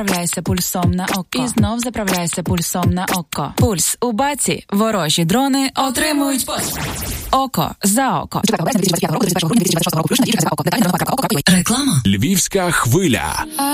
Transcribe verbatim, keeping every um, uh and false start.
Заправляйся пульсом на око. І знов заправляйся пульсом на око. Пульс у баці. Ворожі дрони отримують послуг. Око за око. Реклама. Львівська хвиля.